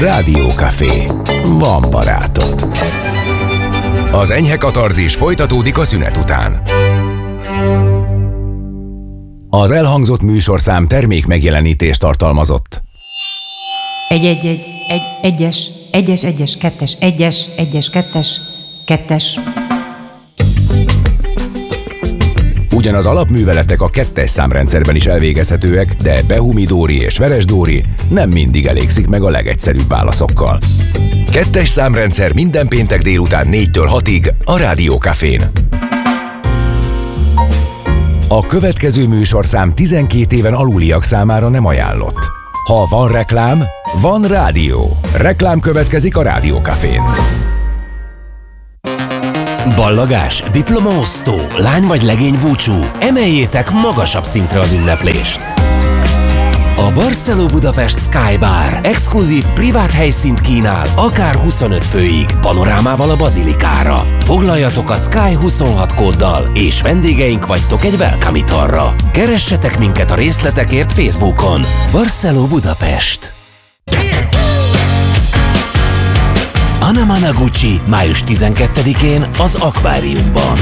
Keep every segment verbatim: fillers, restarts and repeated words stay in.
Rádiókafé. Van barátod. Az enyhe katarzis folytatódik a szünet után. Az elhangzott műsorszám termék megjelenítést tartalmazott. Egy, egy, egy, egy, egyes, egyes, egyes, kettes, egyes, egyes, kettes, kettes. Ugyan az alapműveletek a kettes számrendszerben is elvégezhetőek, de Behumi-Dóri és Veres-Dóri nem mindig elégszik meg a legegyszerűbb válaszokkal. Kettes számrendszer minden péntek délután négytől hatig a Rádiókafén. A következő műsorszám tizenkét éven aluliak számára nem ajánlott. Ha van reklám, van rádió. Reklám következik a Rádiókafén. Ballagás, diplomaosztó, lány vagy legény búcsú, emeljétek magasabb szintre az ünneplést. A Barceló Budapest Sky Bar exkluzív privát helyszínt kínál, akár huszonöt főig, panorámával a bazilikára. Foglaljatok a Sky huszonhat kóddal, és vendégeink vagytok egy welcome italra. Keressetek minket a részletekért Facebookon. Barceló Budapest. Anna Managuchi május tizenkettedikén az Akváriumban.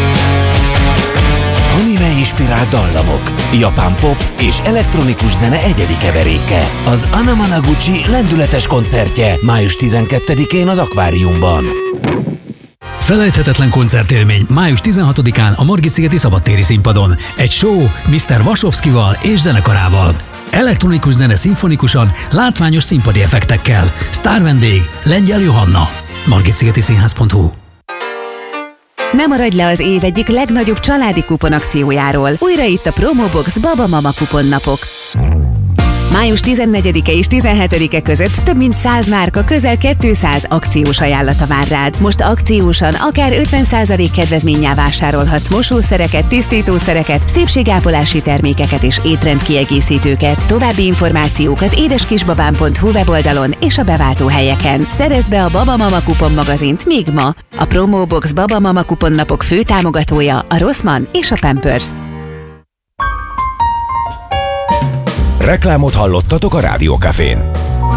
Anime-inspirált dallamok, japán pop és elektronikus zene egyedi keveréke. Az Anna Managuchi lendületes koncertje május tizenkettedikén az Akváriumban. Felejthetetlen koncertélmény május tizenhatodikán a Margit-szigeti szabadtéri színpadon. Egy show miszter Vasovszkival és zenekarával. Elektronikus zene szimfonikusan, látványos színpadi effektekkel. Sztárvendég Lengyel Johanna. margitszigeti színház pont hu. Ne maradj le az év egyik legnagyobb családi kuponakciójáról. Újra itt a Promobox Baba Mama kuponnapok. május tizennegyedike és tizenhetedike között több mint száz márka közel kétszáz akciós ajánlata vár rád. Most akciósan akár ötven százalék kedvezménnyel vásárolhatsz mosószereket, tisztítószereket, szépségápolási termékeket és étrendkiegészítőket. További információk az édeskisbabám pont hu weboldalon és a beváltóhelyeken. Szerezd be a Baba Mama kupon magazint még ma. A Promobox Baba Mama kuponnapok fő támogatója a Rossmann és a Pampers. Reklámot hallottatok a Rádiókafén.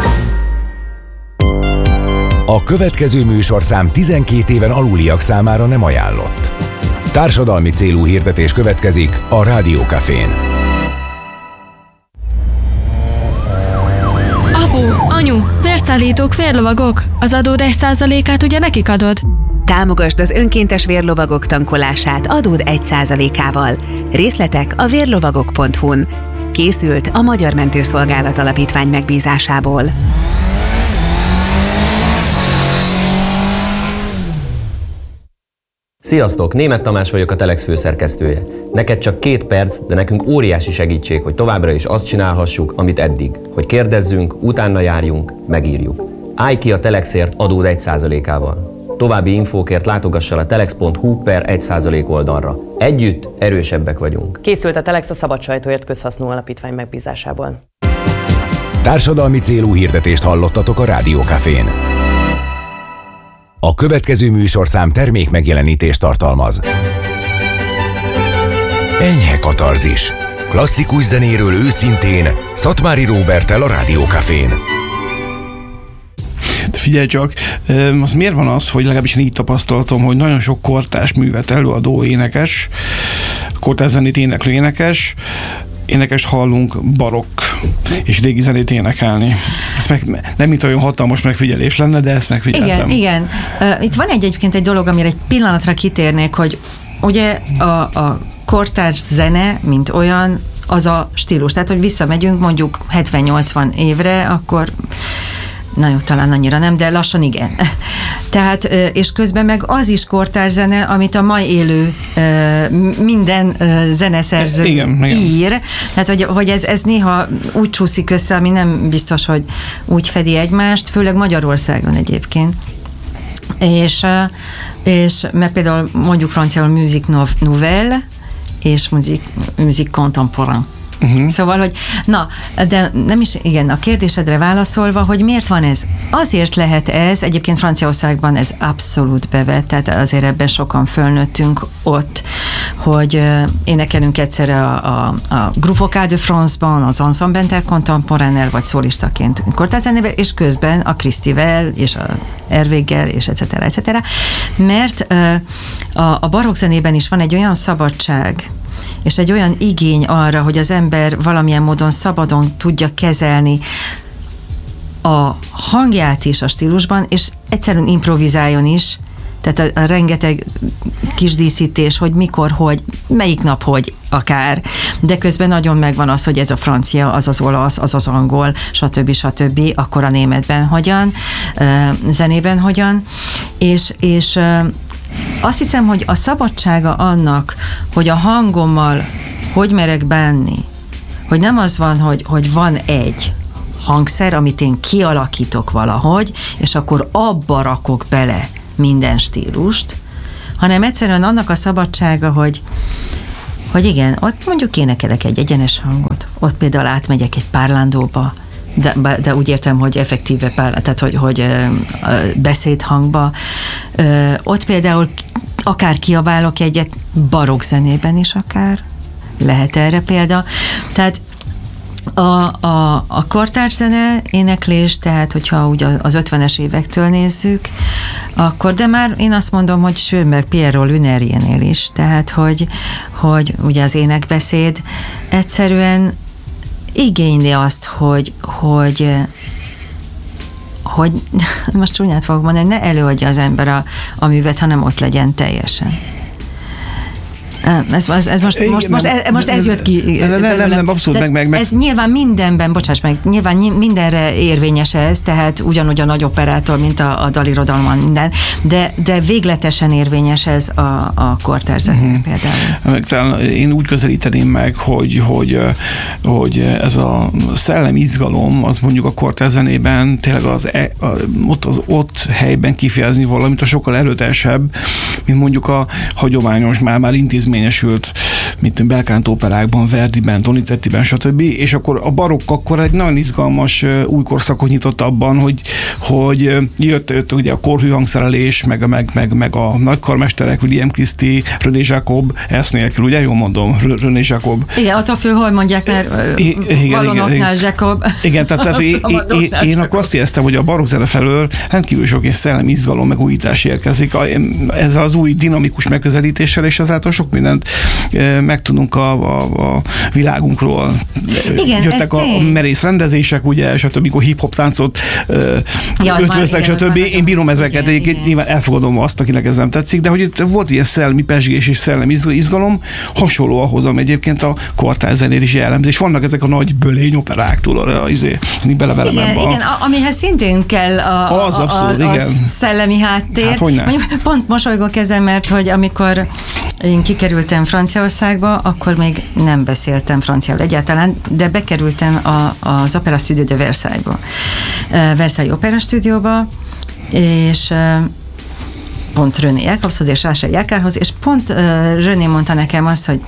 A következő műsorszám tizenkét éven aluliak számára nem ajánlott. Társadalmi célú hirdetés következik a Rádiókafén. Apu, anyu, vérszállítók, vérlovagok. Az adód egy százalékát ugye nekik adod? Támogasd az önkéntes vérlovagok tankolását adód egy százalékával. Részletek a vérlovagok pont hu-n. Készült a Magyar Mentőszolgálat Alapítvány megbízásából. Sziasztok! Németh Tamás vagyok, a Telex főszerkesztője. Neked csak két perc, de nekünk óriási segítség, hogy továbbra is azt csinálhassuk, amit eddig. Hogy kérdezzünk, utána járjunk, megírjuk. Állj ki a Telexért adód egy százalékával. További infókért látogassa a telex pont hu per egy százalék oldalra. Együtt erősebbek vagyunk. Készült a Telex a Szabad Sajtóért Közhasznú Alapítvány megbízásából. Társadalmi célú hirdetést hallottatok a Rádiókafén. A következő műsorszám termék megjelenítést tartalmaz. Enyhe katarzis. Klasszikus zenéről őszintén Szatmári Róberttel a Rádiókafén. De figyelj csak, az miért van az, hogy legalábbis én így tapasztalatom, hogy nagyon sok kortárs művet előadó énekes, kortárs zenét éneklő énekes, énekest hallunk barokk és régi zenét énekelni. Ez meg, nem mint olyan hatalmas megfigyelés lenne, de ezt megfigyeltem. Igen, igen. Uh, itt van egy egyébként egy dolog, amire egy pillanatra kitérnék, hogy ugye a, a kortárs zene, mint olyan, az a stílus. Tehát, hogy visszamegyünk mondjuk hetven-nyolcvan évre, akkor na jó, talán annyira nem, de lassan igen. Tehát, és közben meg az is kortárs zene, amit a mai élő minden zeneszerző igen, ír. igen. Tehát, hogy, hogy ez, ez néha úgy csúszik össze, ami nem biztos, hogy úgy fedi egymást, főleg Magyarországon egyébként. És, és mert például mondjuk franciául musique nouvelle, és musique, musique contemporain. Uh-huh. Szóval, hogy na, de nem is, igen, a kérdésedre válaszolva, hogy miért van ez? Azért lehet ez, egyébként Franciaországban ez abszolút bevett, tehát azért ebben sokan fölnőttünk ott, hogy énekelünk egyszerre a, a, a Groupe Vocal de France-ban, az Ensemble Intercontemporain-nel, vagy szólistaként kortárzenében, és közben a Krisztivel, és a Ervéggel, és et cetera, et cetera. Mert a, a barokk zenében is van egy olyan szabadság, és egy olyan igény arra, hogy az ember valamilyen módon szabadon tudja kezelni a hangját is a stílusban, és egyszerűen improvizáljon is, tehát a, a rengeteg kis díszítés, hogy mikor, hogy, melyik nap, hogy akár, de közben nagyon megvan az, hogy ez a francia, az az olasz, az az angol, stb. stb. Akkor a németben hogyan, zenében hogyan, és, és azt hiszem, hogy a szabadsága annak, hogy a hangommal hogy merek bánni, hogy nem az van, hogy, hogy van egy hangszer, amit én kialakítok valahogy, és akkor abba rakok bele minden stílust, hanem egyszerűen annak a szabadsága, hogy hogy igen, ott mondjuk énekelek egy egyenes hangot, ott például átmegyek egy párlándóba, de, de úgy értem, hogy effektíve, tehát hogy, hogy beszédhangba. Ott például akár kiabálok egyet, barokk zenében is akár, lehet erre példa. Tehát a, a, a kortárs-zene éneklés, tehát hogyha úgy az ötvenes évektől nézzük, akkor, de már én azt mondom, hogy Schönberg Pierrot Luneriénél is, tehát hogy, hogy ugye az énekbeszéd egyszerűen igényli azt, hogy, hogy hogy most csúnyát fogok mondani, ne előadja az ember a, a művet, hanem ott legyen teljesen. Ez, ez, ez most, Igen, most, most, ez, most ez jött ki. Nem, nem, nem, nem abszolút meg, meg, meg. Ez nyilván mindenben, bocsáss meg, nyilván mindenre érvényes ez, tehát ugyanúgy a nagy operától, mint a, a dalirodalomban minden, de, de végletesen érvényes ez a, a kortárs-zenére uh-huh. például. Talán én úgy közelíteném meg, hogy, hogy, hogy ez a szellemi izgalom, az mondjuk a kortárs-zenében tényleg az, ott, az ott helyben kifejezni valamit, a sokkal erőteljesebb, mint mondjuk a hagyományos, már, már intézmény érvényesült, mint Belcanto operákban, Verdiben, Donizettiben, stb. És akkor a barokk akkor egy nagyon izgalmas új korszakot nyitott abban, hogy, hogy jött, jött ugye a korhű hangszerelés, meg, meg, meg, meg a nagykarmesterek, William Christie, René Jacob, ezt nélkül, ugye? Jól mondom, René Jacob. Igen, attól fő, hogy mondják, mert Valonoknál Jacob. Igen, tehát, tehát én, én, én akkor azt éreztem, hogy a barokk zene felől rendkívül sok és szellemi izgalom, meg újítás érkezik ezzel az új dinamikus megközelítéssel, és azáltal sok mindent megtudunk a, a, a világunkról. Igen, jöttek a, a merész rendezések, ugye, stb. Amikor hip-hop táncot ja, ötvöztek, stb. Én bírom ezeket, igen, igen. Nyilván elfogadom azt, akinek ez nem tetszik, de hogy itt volt ilyen szellemi pesgés és szellemi izgalom, hasonló ahhoz, ami egyébként a kortárs-zenét is jellemzi, és vannak ezek a nagy bölény operák túl, a, izé, bele velem igen, igen, a, amihez szintén kell a, az a, abszolút, a, a igen. szellemi háttér. Hát, hogyne. Pont mosolygok ezen, mert hogy amikor én kikerültem Franciaországba, akkor még nem beszéltem franciául egyáltalán, de bekerültem a, az Opera Studio de Versailles-ba. Versailles Opera Stúdióba, és pont René Jacobshoz és Rachel Jacquardhoz, és pont René mondta nekem azt, hogy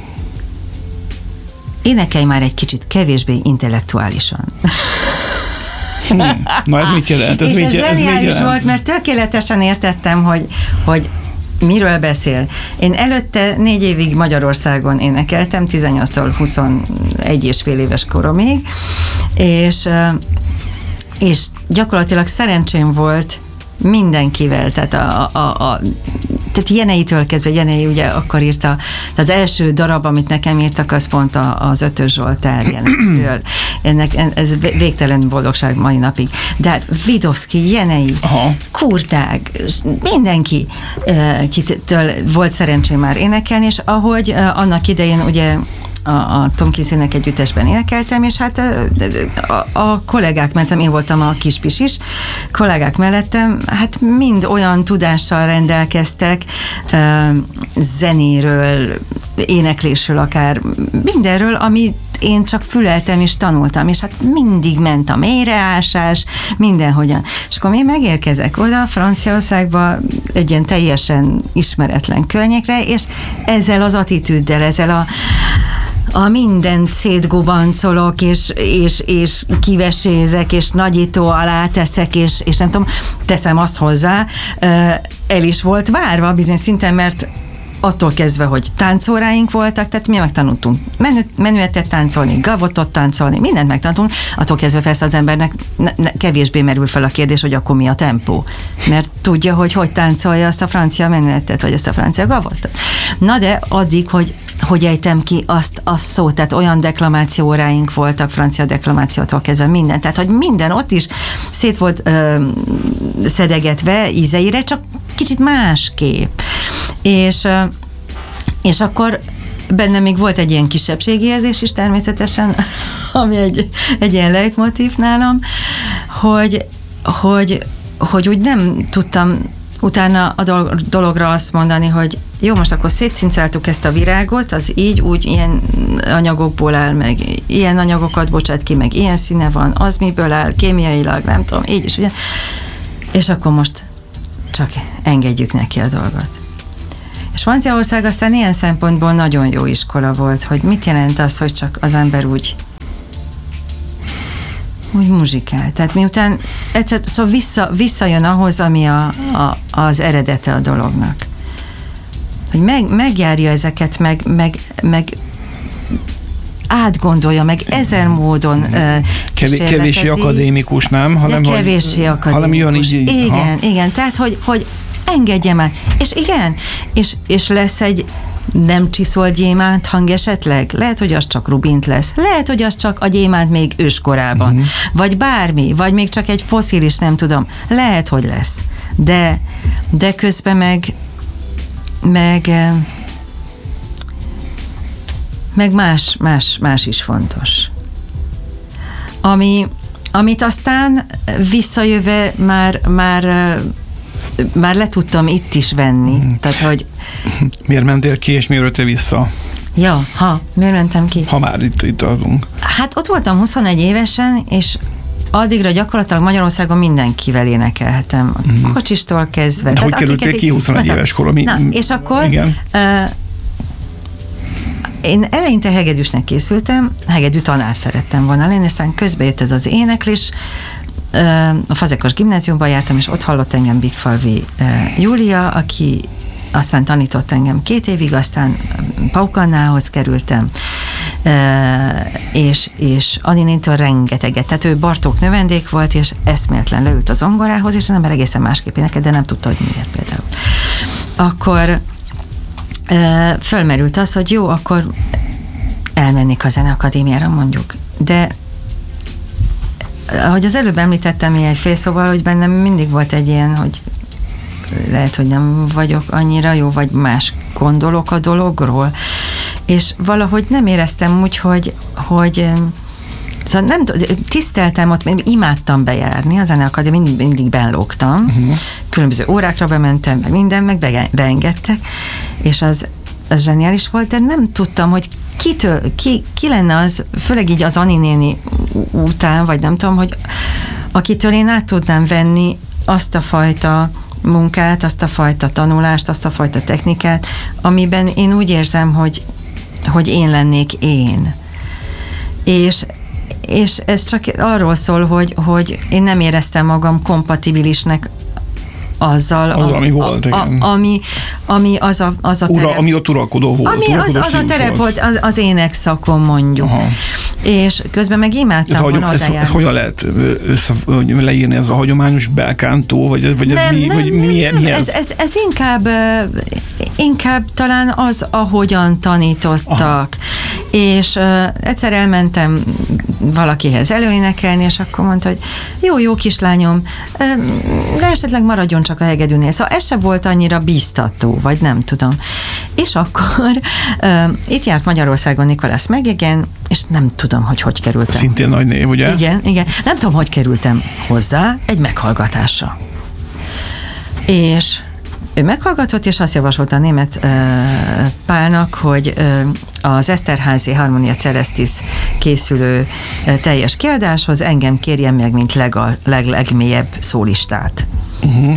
énekelj már egy kicsit kevésbé intellektuálisan. Hmm. Na ez mit jelent? Ez és mit, ez ez zseniális volt, mert tökéletesen értettem, hogy, hogy miről beszél. Én előtte négy évig Magyarországon énekeltem, tizennyolctól huszonegy és fél éves koromig, és, és gyakorlatilag szerencsém volt mindenkivel, tehát a, a, a tehát Jeneitől kezdve, Jenei ugye akkor írta, az első darab, amit nekem írtak, az pont az Ötös Zsoltár Jeneitől. Ennek, ez végtelen boldogság mai napig. De hát Vidovszky, Jenei, aha. Kurtág, mindenki, kitől volt szerencsém már énekelni, és ahogy annak idején ugye a, a Tom Kiszének együttesben énekeltem, és hát a, a kollégák mentem, én voltam a kispis is, kollégák mellettem, hát mind olyan tudással rendelkeztek, zenéről, éneklésről akár, mindenről, amit én csak füleltem és tanultam, és hát mindig ment a mélyreásás, mindenhogyan. És akkor én megérkezek oda Franciaországba egy ilyen teljesen ismeretlen környékre, és ezzel az attitűddel, ezzel a a mindent szétgubancolok, és, és, és kivesézek, és nagyító alá teszek, és, és nem tudom, teszem azt hozzá, el is volt várva bizonyos szinten, mert attól kezdve, hogy táncóráink voltak, tehát mi megtanultunk menü, menüetet táncolni, gavotot táncolni, mindent megtanultunk, attól kezdve persze az embernek ne, ne, kevésbé merül fel a kérdés, hogy akkor mi a tempó. Mert tudja, hogy hogy táncolja azt a francia menüetet, vagy ezt a francia gavotot. Na de addig, hogy hogy ejtem ki azt a szót, tehát olyan deklamációóráink voltak, francia deklamációtól kezdve minden, tehát hogy minden ott is szét volt ö, szedegetve ízeire, csak kicsit másképp. És, ö, és akkor benne még volt egy ilyen kisebbségi érzés is természetesen, ami egy, egy ilyen leitmotív nálam, hogy, hogy, hogy úgy nem tudtam utána a dologra azt mondani, hogy jó, most akkor szétszinceltük ezt a virágot, az így, úgy, ilyen anyagokból áll, meg ilyen anyagokat bocsát ki, meg ilyen színe van, az miből áll, kémiailag, nem tudom, így is, ugye. És akkor most csak engedjük neki a dolgot. És Franciaország aztán ilyen szempontból nagyon jó iskola volt, hogy mit jelent az, hogy csak az ember úgy úgy muzsikál. Tehát miután egyszer szóval vissza, visszajön ahhoz, ami a, a, az eredete a dolognak. Hogy meg, megjárja ezeket, meg, meg, meg átgondolja, meg ezer módon uh, Kevés, kevéssé akadémikus, nem? Hanem, de kevéssé akadémikus. Így, igen, ha. igen. Tehát, hogy, hogy engedjem el. És igen, és, és lesz egy nem csiszolt gyémánt hang esetleg? Lehet, hogy az csak rubint lesz. Lehet, hogy az csak a gyémánt még őskorában. Uh-huh. Vagy bármi, vagy még csak egy fosszilis, nem tudom. Lehet, hogy lesz. De, de közben meg meg meg más, más, más is fontos. Ami, amit aztán visszajöve már, már már le tudtam itt is venni. Hmm. Tehát, hogy... Miért mentél ki, és miért jöttél vissza? Ja, ha, miért mentem ki? Ha már itt, itt adunk. Hát ott voltam huszonegy évesen, és addigra gyakorlatilag Magyarországon mindenkivel énekelhetem. A hmm. kocsistól kezdve. De hogy kerültél ki huszonegy éves koron? Na, és akkor... Igen. Uh, én eleinte hegedűsnek készültem, hegedű tanár szerettem volna lenni, aztán közbe jött ez az éneklés. A Fazekas gimnáziumban jártam, és ott hallott engem Bigfalvi Júlia, aki aztán tanított engem két évig, aztán Pauk Annához kerültem, és, és Aninéntől rengeteget, tehát ő Bartók növendék volt, és eszméletlen leült a zongorához, és az ember egészen másképp énekel, de nem tudta, hogy miért például. Akkor fölmerült az, hogy jó, akkor elmennék a Zeneakadémiára, mondjuk, de ahogy az előbb említettem ilyen félszóval, hogy bennem mindig volt egy ilyen, hogy lehet, hogy nem vagyok annyira jó, vagy más gondolok a dologról, és valahogy nem éreztem úgy, hogy, hogy szóval nem tiszteltem ott, imádtam bejárni, a Zeneakadémián mindig, mindig benlógtam, uh-huh. különböző órákra bementem, meg minden, meg be, beengedtek, és az, az zseniális volt, de nem tudtam, hogy Kitől, ki, ki lenne az, főleg így az Ani néni után, vagy nem tudom, hogy akitől én át tudnám venni azt a fajta munkát, azt a fajta tanulást, azt a fajta technikát, amiben én úgy érzem, hogy, hogy én lennék én. És, és ez csak arról szól, hogy, hogy én nem éreztem magam kompatibilisnek azzal, az, a, ami volt, a, a, ami, ami az a, az a terep. Ura, ami ott uralkodó volt. Ami az, az a terep volt, az, az énekszakon mondjuk. Aha. És közben meg imádtam volna ez, ez, ez hogyan lehet össze, leírni, ez a hagyományos belkántó, vagy, vagy nem, ez mi, nem, vagy nem, mi, nem, mi ez? Ez, ez, ez inkább, inkább talán az, ahogyan tanítottak. Aha. És uh, egyszer elmentem valakihez előénekelni, és akkor mondta, hogy jó, jó kislányom, de esetleg maradjon csak a hegedűnél. Szóval ez se volt annyira bíztató, vagy nem tudom. És akkor uh, itt járt Magyarországon Nicolas Meggegen, és nem tudom, hogy hogy kerültem. Szintén nagy név, ugye? Igen, igen. Nem tudom, hogy kerültem hozzá egy meghallgatásra. És ő meghallgatott, és azt javasolta a német uh, Pálnak, hogy uh, az Eszterházy Harmonia Celestis készülő uh, teljes kiadáshoz engem kérjen meg, mint legal, leg, legmélyebb szólistát. Uh-huh.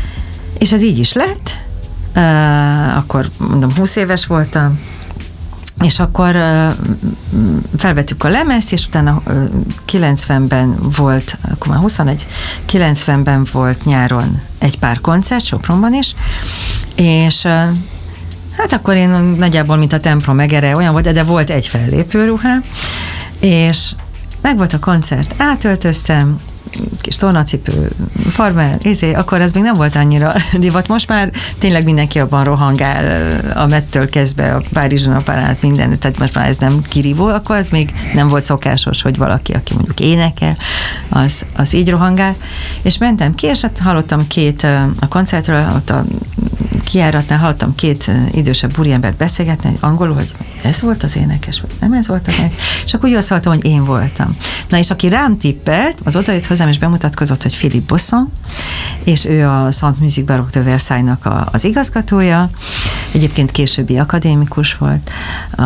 És ez így is lett. Uh, akkor mondom, húsz éves voltam, és akkor felvettük a lemezt, és utána kilencvenben volt, akkor már huszonegy, kilencvenben volt nyáron egy pár koncert, Sopronban is, és hát akkor én nagyjából, mint a templom megere, olyan volt, de volt egy fellépőruhám, és meg volt a koncert, átöltöztem, kis tornacipő, farmer, izé, akkor ez még nem volt annyira divat. Most már tényleg mindenki abban rohangál, a Mettől kezdve a Párizson a parát, minden, tehát most már ez nem kirívó, akkor ez még nem volt szokásos, hogy valaki, aki mondjuk énekel, az, az így rohangál. És mentem ki, és hát hallottam két, a koncertről, ott a kijáratnál hallottam két idősebb úriembert beszélgetni, angolul, hogy ez volt az énekes, vagy nem ez volt az énekes, és akkor úgy szóltam, hogy én voltam. Na és aki rám tippelt, az odajött hozzám, és bemutatkozott, hogy Philippe Bosson, és ő a Sainte Musique Baroque de Versailles-nak a, az igazgatója, egyébként későbbi akadémikus volt, a,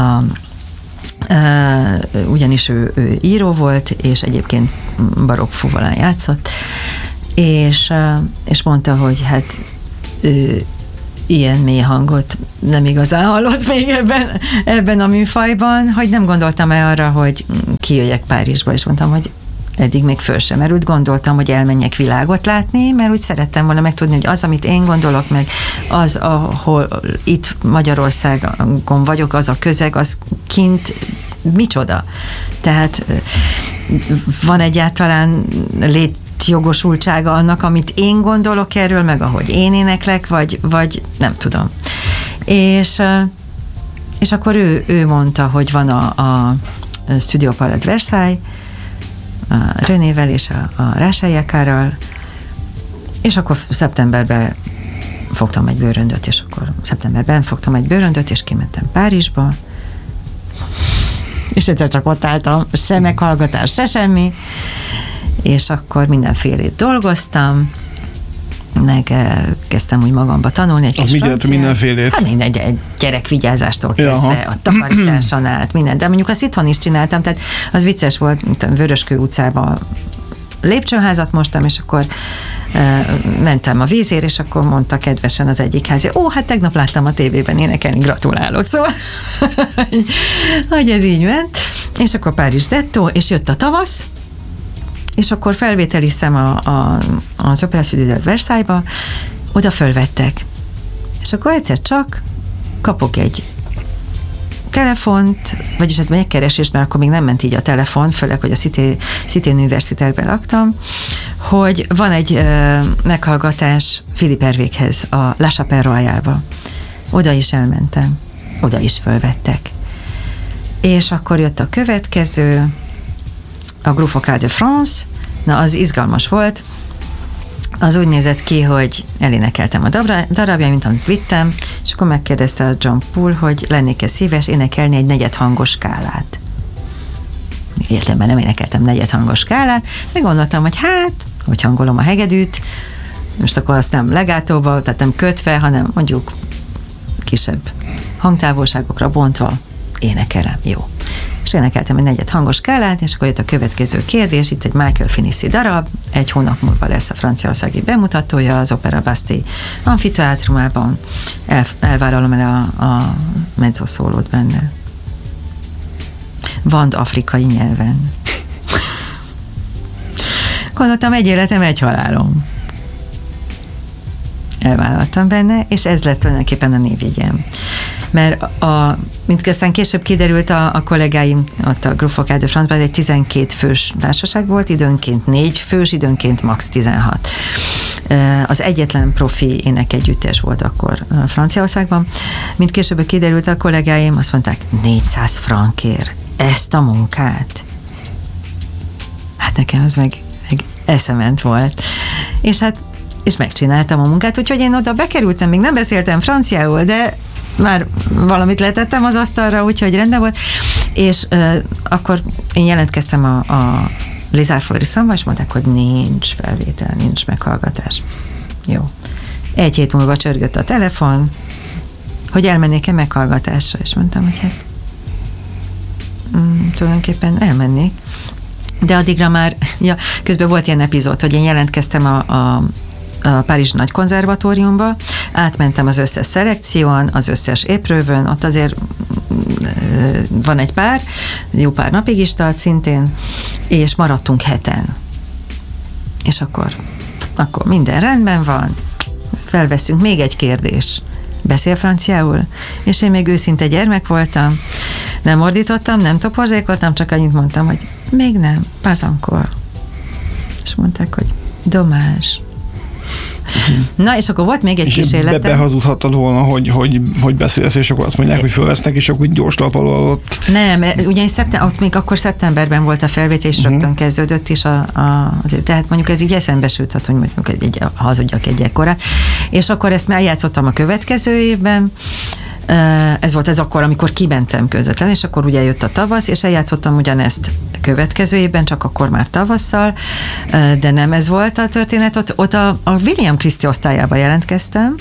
Uh, ugyanis ő, ő író volt, és egyébként barokk fuvolán játszott, és, uh, és mondta, hogy hát ő ilyen mély hangot nem igazán hallott még ebben, ebben a műfajban, hogy nem gondoltam el arra, hogy kijöjjek Párizsba, és mondtam, hogy eddig még föl sem merült, gondoltam, hogy elmenjek világot látni, mert úgy szerettem volna megtudni, hogy az, amit én gondolok, meg az, ahol itt Magyarországon vagyok, az a közeg, az kint micsoda. Tehát van egyáltalán létjogosultsága annak, amit én gondolok erről, meg ahogy én éneklek, vagy, vagy nem tudom. És, és akkor ő, ő mondta, hogy van a, a Studio Palais Versailles, a Renével és a, a Rásályákárral, és akkor szeptemberben fogtam egy bőröndöt, és akkor szeptemberben fogtam egy bőröndöt, és kimentem Párizsba, és egyszer csak ott álltam, se meghallgatás, se semmi, és akkor mindenfélét dolgoztam, meg kezdtem úgy magamba tanulni egy az kis franciát. mindenfélét? Hát mindegy, egy gyerekvigyázástól kezdve, ja, a takarításon át, minden. De mondjuk azt itthon is csináltam, tehát az vicces volt, Vöröskő utcában lépcsőházat mostam, és akkor e, mentem a vízért, és akkor mondta kedvesen az egyik házi, ó, hát tegnap láttam a tévében énekelni, gratulálok. Szóval, hogy ez így ment. És akkor Párizs dettó, és jött a tavasz, és akkor felvételiztem a, a, az Opéra Studio de Versailles-ba, oda fölvettek. És akkor egyszer csak kapok egy telefont, vagyis hát megkeresést, mert akkor még nem ment így a telefon, főleg, hogy a Cité, Cité Universitárben laktam, hogy van egy ö, meghallgatás Philippe Hervékhez a La Chapelle Royale-ba. Oda is elmentem, oda is fölvettek. És akkor jött a következő, a Groupe Vocal de France, na az izgalmas volt, az úgy nézett ki, hogy elénekeltem a darabját, mint amit vittem, és akkor megkérdezte a John Poole, hogy lennék-e szíves énekelni egy negyedhangos skálát. Életemben nem énekeltem negyedhangos skálát, de gondoltam, hogy hát, hogy hangolom a hegedűt, most akkor azt nem legátóba, tehát nem kötve, hanem mondjuk kisebb hangtávolságokra bontva énekelem. Jó. És énekeltem egy negyed hangos skálát, és akkor jött a következő kérdés, itt egy Michael Finissi darab, egy hónap múlva lesz a franciaországi bemutatója az Opera Bastille amfiteátrumában, El, elvállalom el a, a mezzoszólót benne. Vand afrikai nyelven. Gondoltam, egy életem, egy halálom. Elvállaltam benne, és ez lett tulajdonképpen a névjegyem. Mert a, mint aztán később kiderült, a, a kollégáim ott a Groupe Vocal de France-ban egy tizenkét fős társaság volt, időnként négy fős, időnként max. tizenhat. Az egyetlen profi énekegyüttes volt akkor Franciaországban. Mint később kiderült, a kollégáim azt mondták, négyszáz frankért ezt a munkát. Hát nekem az meg, meg eszement volt. És hát és megcsináltam a munkát, úgyhogy én oda bekerültem, még nem beszéltem franciául, de már valamit letettem az asztalra, úgyhogy rendben volt, és uh, akkor én jelentkeztem a, a Lézár Floriszonba, és mondták, hogy nincs felvétel, nincs meghallgatás. Jó. Egy hét múlva csörgött a telefon, hogy elmennék-e meghallgatásra, és mondtam, hogy hát mm, tulajdonképpen elmennék. De addigra már, ja, közben volt ilyen epizód, hogy én jelentkeztem a, a a Párizs Nagy Konzervatóriumba, átmentem az összes szelekción, az összes éprővön, ott azért van egy pár, jó pár napig is tart szintén, és maradtunk heten. És akkor, akkor minden rendben van, felveszünk még egy kérdés. Beszél franciául? És én még őszinte gyermek voltam, nem ordítottam, nem toporzékoltam, csak annyit mondtam, hogy még nem, pas encore. És mondták, hogy domás. Na, és akkor volt még egy és kísérletem. Be, behazudhattad volna, hogy, hogy, hogy beszélsz, és akkor azt mondják, hogy fölvesznek, és akkor gyors lap alól ott. Nem, ugyanis szeptem, ott még akkor szeptemberben volt a felvétel, és uh-huh. rögtön kezdődött is a, a, azért, tehát mondjuk ez így eszembe süthat, hogy mondjuk egy, egy, hazudjak egy ekkorát. És akkor ezt már játszottam a következő évben, ez volt ez akkor, amikor kimentem közvetlen, és akkor ugye jött a tavasz, és eljátszottam ugyanezt következő évben, csak akkor már tavasszal, de nem ez volt a történet. Ott, ott a, a William Christie osztályába jelentkeztem,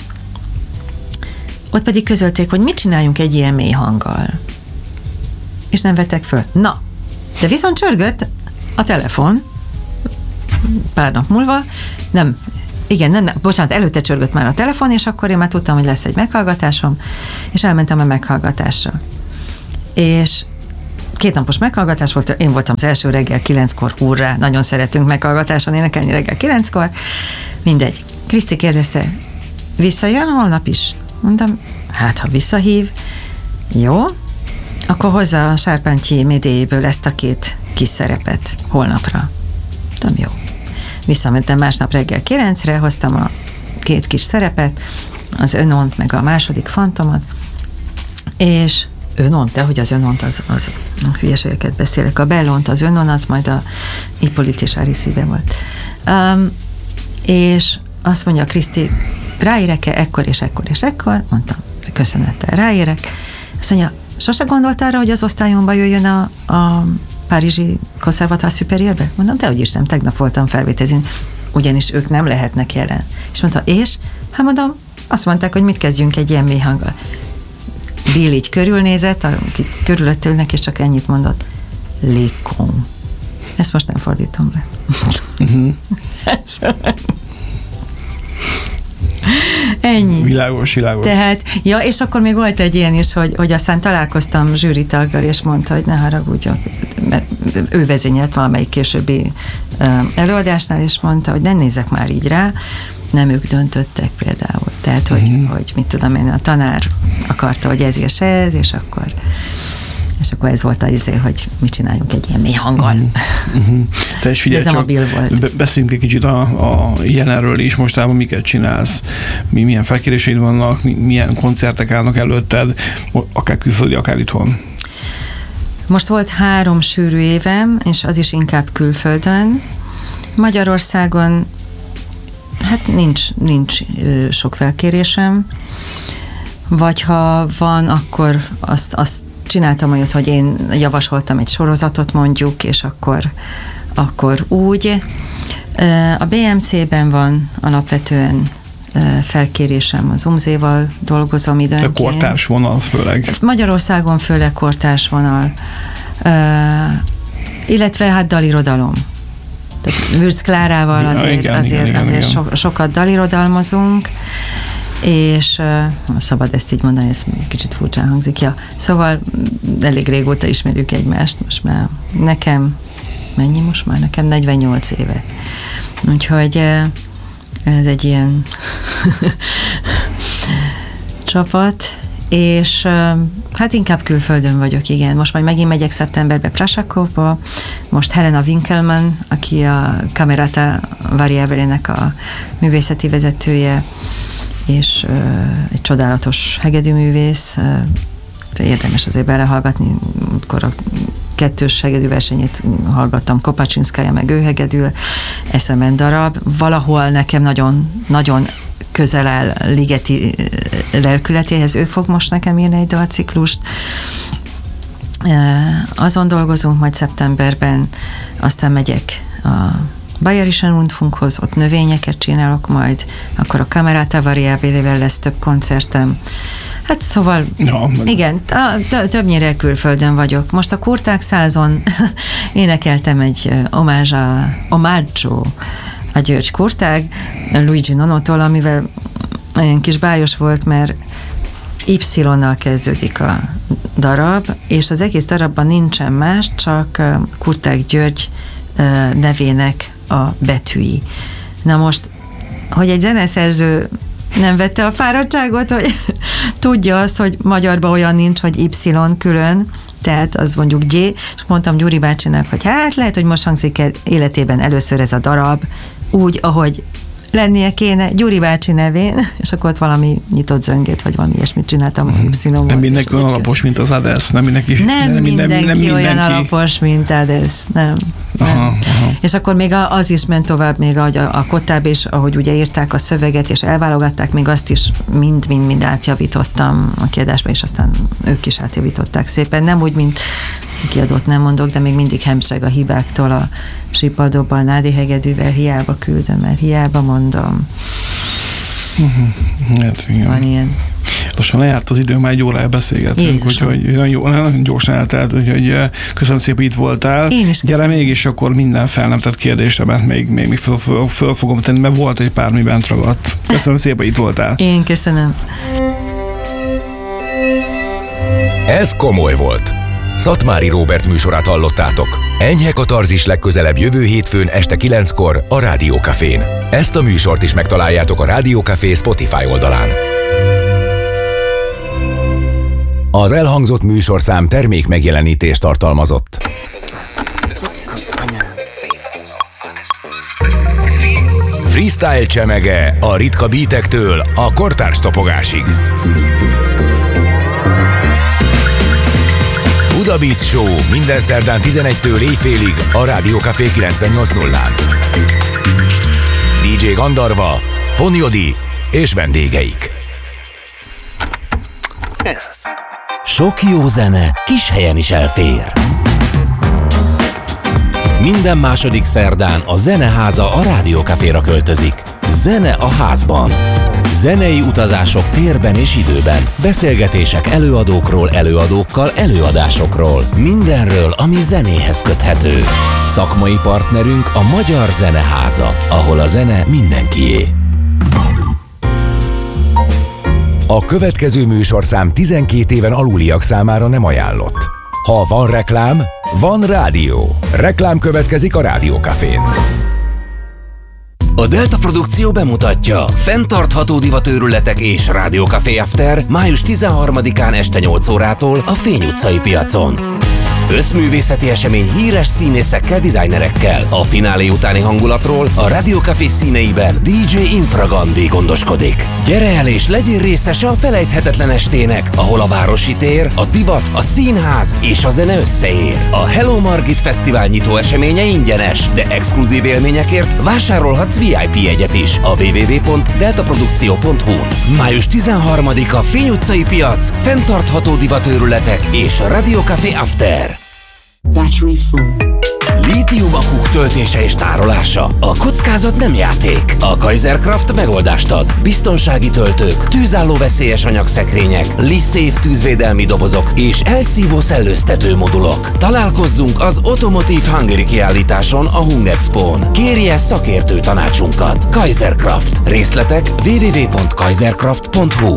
ott pedig közölték, hogy mit csináljunk egy ilyen mély hanggal. És nem vettek föl. Na, de viszont csörgött a telefon pár nap múlva, nem, igen, nem, nem, bocsánat, előtte csörgött már a telefon, és akkor én már tudtam, hogy lesz egy meghallgatásom, és elmentem a meghallgatásra. És két napos meghallgatás volt, én voltam az első reggel kilenckor, hurrá, nagyon szeretünk meghallgatáson énekelni reggel kilenckor, mindegy. Kriszti kérdezte, visszajön holnap is? Mondtam, hát ha visszahív, jó, akkor hozza a Sárpántyi médiéből ezt a két kis szerepet holnapra. Mondtam, jó. Visszamentem másnap reggel kilencre, hoztam a két kis szerepet, az Önont, meg a második Fantomot, és Önont, de hogy az Önont, az, az hülyeségeket beszélek, a Bellont, az Önon, az majd a Hippolyte és Ariszíbe volt. Um, és azt mondja Kriszti, ráérek-e ekkor és ekkor és ekkor? Mondtam, köszönettel ráérek. Azt mondja, sose gondolt arra, hogy az osztályomba jöjjön a, a Párizsi Conservatoire Supérieurbe? Mondom, de úgyis nem, tegnap voltam felvételzni, ugyanis ők nem lehetnek jelen. És mondta, és? Hát mondom, azt mondták, hogy mit kezdjünk egy ilyen mély hanggal. Bill így körülnézett, aki körülött ülnek, és csak ennyit mondott. Les cons. Ezt most nem fordítom le. Uh-huh. Ennyi. Világos, világos. Tehát, ja, és akkor még volt egy ilyen is, hogy, hogy aztán találkoztam zsűritaggal, és mondta, hogy ne haragudjon, mert ő vezényelt valamelyik későbbi előadásnál, és mondta, hogy ne nézek már így rá, nem ők döntöttek például. Tehát, hogy, uh-huh. hogy mit tudom én, a tanár akarta, hogy ez és ez, és akkor és akkor ez volt az izé, hogy mit csináljunk egy ilyen mély hanggal. Uh-huh. Te is figyelj, csak be- beszéljünk egy kicsit a, a jelenről is, mostában miket csinálsz, mi, milyen felkéréseid vannak, mi, milyen koncertek állnak előtted, akár külföldi, akár itthon. Most volt három sűrű évem, és az is inkább külföldön. Magyarországon hát nincs, nincs sok felkérésem, vagy ha van, akkor azt, azt csináltam olyat, hogy én javasoltam egy sorozatot mondjuk, és akkor, akkor úgy. A bé em cében van alapvetően felkérésem, az Umzéval dolgozom időnként. De kortárs vonal főleg. Magyarországon főleg kortárs vonal. Illetve hát dalirodalom. Tehát Würz Klárával azért, igen, azért, igen, azért igen. So, sokat dalirodalmazunk, és uh, szabad ezt így mondani, ez kicsit furcsán hangzik. Ja. Szóval elég régóta ismerjük egymást, most már nekem, mennyi most már? Nekem negyvennyolc éve. Úgyhogy uh, ez egy ilyen csapat, és uh, hát inkább külföldön vagyok, igen. Most majd megint megyek szeptemberbe Prasakovba, most Helena Winkelmann, aki a Camerata Variabile-nek a művészeti vezetője, és uh, egy csodálatos hegedűművész, uh, érdemes azért belehallgatni, akkor a kettős hegedű versenyét hallgattam, Kopacsinszkája meg ő hegedül, eszemen darab, valahol nekem nagyon, nagyon közel áll Ligeti lelkületéhez, ő fog most nekem írni egy dalciklust. Azon dolgozunk majd szeptemberben, aztán megyek a Bayerischen Rundfunkhoz, ott növényeket csinálok majd, akkor a Camerata Variabile-vel lesz több koncertem. Hát szóval, ja, igen, többnyire külföldön vagyok. Most a Kurták százon énekeltem egy omázsa, omaggio a György Kurtág, Luigi Nonótól, amivel olyan kis bájos volt, mert Y-nal kezdődik a darab, és az egész darabban nincsen más, csak Kurták György nevének a betűi. Na most, hogy egy zeneszerző nem vette a fáradtságot, hogy tudja azt, hogy magyarban olyan nincs, hogy Y külön, tehát az mondjuk G, és mondtam Gyuri bácsinak, hogy hát lehet, hogy most hangzik el életében először ez a darab, úgy, ahogy lennie kéne Gyuri bácsi nevén, és akkor ott valami nyitott zöngét, vagy valami ilyesmit csináltam, hogy Y-on. Nem mindenki olyan alapos, mint az Adesz, nem mindenki. Nem, nem mindenki, nem, nem mindenki olyan mindenki. alapos, mint Adesz, nem. nem. Aha, aha. És akkor még az is ment tovább, még a, a Kotáb is, ahogy ugye írták a szöveget, és elválogatták, még azt is mind-mind-mind átjavítottam a kiadásba, és aztán ők is átjavították szépen. Nem úgy, mint kiadót nem mondok, de még mindig hemseg a hibáktól a sípadóban, Nádi hegedűvel hiába küldöm, mert hiába mondom. Hát, igen. Van ilyen. Lassan lejárt az idő, már egy órája beszélgetünk, úgyhogy nagyon, jó, nagyon gyorsan eltelt, úgyhogy köszönöm szépen, hogy itt voltál. Én is Gyere még, és akkor minden fel nem tett kérdésre, mert még, még, még föl, föl, föl fogom tenni, mert volt egy pár, mi bent ragadt. Köszönöm szépen, hogy itt voltál. Én köszönöm. Ez komoly volt. Szatmári Róbert műsorát hallottátok. Enyhe katarzis legközelebb jövő hétfőn este kilenckor a Rádió Cafén. Ezt a műsort is megtaláljátok a Rádió Café Spotify oldalán. Az elhangzott műsorszám termék megjelenítést tartalmazott. Freestyle csemege a ritka beatektől a kortárs topogásig. Buda Beat Show minden szerdán tizenegytől éjfélig a Rádió Café kilencvennyolc nullán. dé dzsé Gandarva, Fonyodi és vendégeik. Sok jó zene kis helyen is elfér. Minden második szerdán a Zeneháza a Rádió Caféra költözik. Zene a házban. Zenei utazások térben és időben. Beszélgetések előadókról, előadókkal, előadásokról. Mindenről, ami zenéhez köthető. Szakmai partnerünk a Magyar Zeneháza, ahol a zene mindenkié. A következő műsorszám tizenkét éven aluliak számára nem ajánlott. Ha van reklám, van rádió. Reklám következik a Rádió Cafén. A Delta Produkció bemutatja Fenntartható divatőrületek és Rádió Café After május tizenharmadikán este nyolc órától a Fény utcai piacon. Összművészeti esemény híres színészekkel, dizájnerekkel. A finálé utáni hangulatról a Rádió Café színeiben dé dzsé Infragandi gondoskodik. Gyere el és legyél részese a felejthetetlen estének, ahol a városi tér, a divat, a színház és a zene összeér. A Hello Margit Fesztivál nyitó eseménye ingyenes, de exkluzív élményekért vásárolhatsz vé i pé jegyet is a double-u double-u double-u pont delta produkció pont hu. május tizenharmadika Fény utcai piac, fenntartható divatőrületek és a Rádió Café After. Battery full. Lítium-akuk töltése és tárolása. A kockázat nem játék. A Kaiserkraft megoldást ad. Biztonsági töltők, tűzálló veszélyes anyagszekrények, LiSafe tűzvédelmi dobozok és elszívó szellőztető modulok. Találkozzunk az Automotive Hungary kiállításon a Hungexpón. Kérje szakértő tanácsunkat. Kaiserkraft. Részletek double-u double-u double-u pont kaiserkraft pont hu.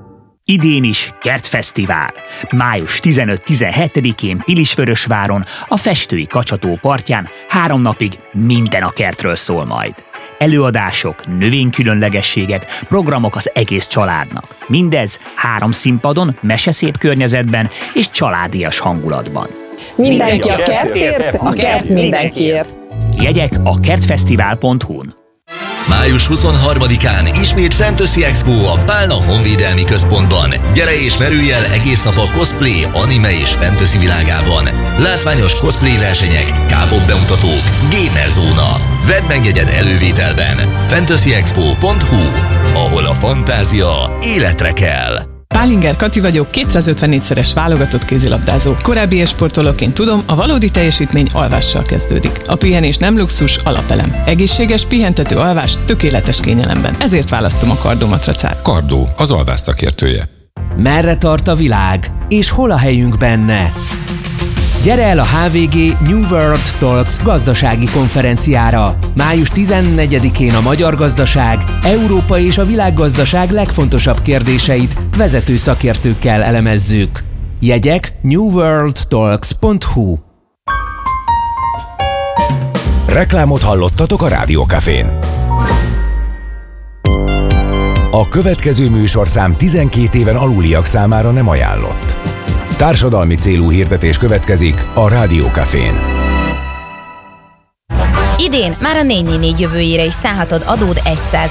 Idén is Kertfesztivál. május tizenöt-tizenhetedikén Pilisvörösváron, a Festői Kacsató partján három napig minden a kertről szól majd. Előadások, növénykülönlegességek, programok az egész családnak. Mindez három színpadon, meseszép környezetben és családias hangulatban. Mindenki a kertért, a kert mindenkiért. Jegyek a kertfesztivál pont hu-n. május huszonharmadikán ismét Fantasy Expo a Pálna Honvédelmi Központban. Gyere és merülj el egész nap a cosplay, anime és fantasy világában. Látványos cosplay versenyek, K-pop bemutatók, gamer zóna. Vedd meg jegyed elővételben. fantasy expo pont hu, ahol a fantázia életre kell. Pálinger Kati vagyok, kétszázötvennégyszeres válogatott kézilabdázó. Korábbi sportolóként tudom, a valódi teljesítmény alvással kezdődik. A pihenés nem luxus, alapelem. Egészséges, pihentető alvás, tökéletes kényelemben. Ezért választom a Kardó matracát. Kardó, az alvás szakértője. Merre tart a világ, és hol a helyünk benne? Gyere el a há vé gé New World Talks gazdasági konferenciára. május tizennegyedikén a magyar gazdaság, Európa és a világgazdaság legfontosabb kérdéseit vezető szakértőkkel elemezzük. Jegyek new world talks pont hu. Reklámot hallottatok a Rádiókafén. A következő műsorszám tizenkét éven aluliak számára nem ajánlott. Társadalmi célú hirdetés következik a Rádiókafén. Idén már a négy négy négy jövőjére is szállhatod adód egy